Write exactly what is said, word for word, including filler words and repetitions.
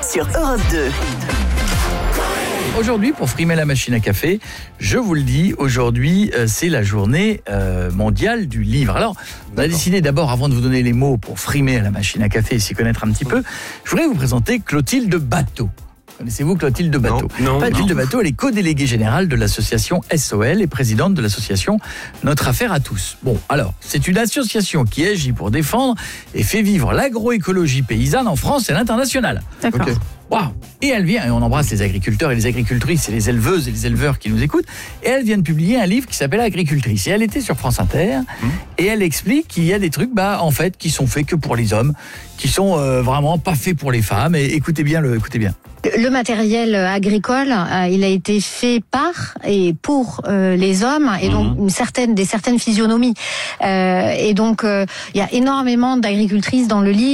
sur Europe deux. Aujourd'hui, pour frimer la machine à café, je vous le dis, aujourd'hui, euh, c'est la journée euh, mondiale du livre. Alors, on a décidé d'abord, avant de vous donner les mots pour frimer la machine à café et s'y connaître un petit peu, je voudrais vous présenter Clotilde Bateau. Connaissez-vous Clotilde Bateau? Non, non, Clotilde non. Bateau, elle est co-déléguée générale de l'association S O L et présidente de l'association Notre Affaire à tous. Bon, alors, c'est une association qui agit pour défendre et fait vivre l'agroécologie paysanne en France et à l'international. D'accord. Okay. Waouh! Et elle vient, et on embrasse les agriculteurs et les agricultrices et les éleveuses et les éleveurs qui nous écoutent, et elle vient de publier un livre qui s'appelle Agricultrice. Et elle était sur France Inter, mmh. et elle explique qu'il y a des trucs, bah, en fait, qui sont faits que pour les hommes, qui sont euh, vraiment pas faits pour les femmes. Et écoutez bien, le, écoutez bien. Le matériel agricole, euh, il a été fait par et pour euh, les hommes, et donc une certaine, des certaines physionomies. Euh, et donc, euh, il y a énormément d'agricultrices dans le livre.